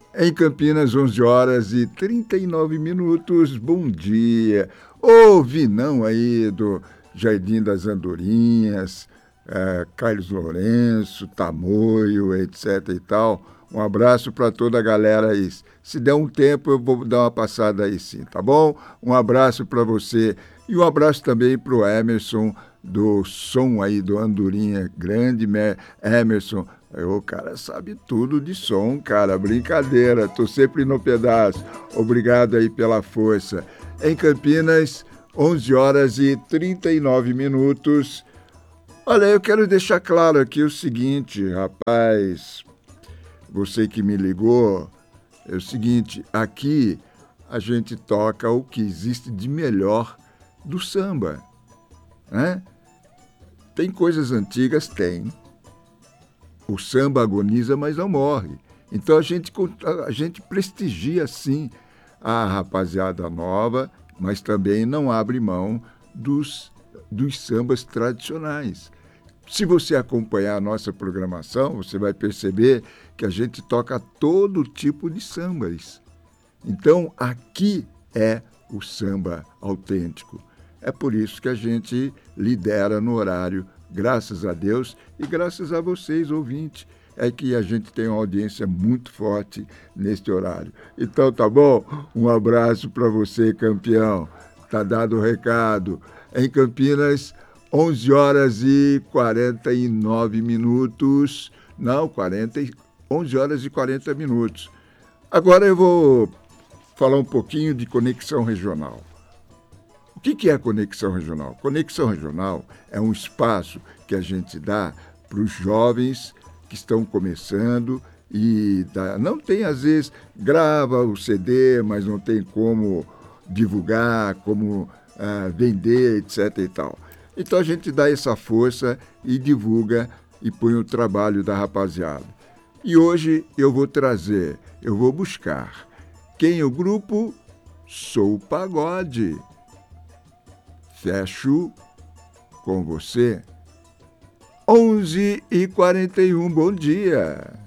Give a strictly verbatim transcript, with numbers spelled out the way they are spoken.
Em Campinas, onze horas e trinta e nove minutos. Bom dia. Ô, Vinão aí do Jardim das Andorinhas, é, Carlos Lourenço, Tamoio, etc e tal. Um abraço para toda a galera aí. Se der um tempo, eu vou dar uma passada aí sim, tá bom? Um abraço para você. E um abraço também para o Emerson, do som aí do Andorinha. Grande Emerson. O cara sabe tudo de som, cara. Brincadeira. Tô sempre no pedaço. Obrigado aí pela força. Em Campinas, onze horas e trinta e nove minutos. Olha, eu quero deixar claro aqui o seguinte, rapaz. Você que me ligou, é o seguinte, aqui a gente toca o que existe de melhor do samba, né? Tem coisas antigas? Tem. O samba agoniza, mas não morre. Então a gente, a gente prestigia, sim, a rapaziada nova, mas também não abre mão dos, dos sambas tradicionais. Se você acompanhar a nossa programação, você vai perceber que a gente toca todo tipo de sambas. Então, aqui é o samba autêntico. É por isso que a gente lidera no horário, graças a Deus e graças a vocês, ouvintes, é que a gente tem uma audiência muito forte neste horário. Então, tá bom? Um abraço para você, campeão. Tá dado o recado. Em Campinas, onze horas e quarenta e nove minutos. Não, quarenta, onze horas e quarenta minutos. Agora eu vou falar um pouquinho de conexão regional. O que é Conexão Regional? Conexão Regional é um espaço que a gente dá para os jovens que estão começando e dá, não tem, às vezes, grava o C D, mas não tem como divulgar, como uh, vender, etc e tal. Então a gente dá essa força e divulga e põe o trabalho da rapaziada. E hoje eu vou trazer, eu vou buscar. Quem é o grupo? Sou Pagode. Fecho com você. onze e quarenta e um, bom dia.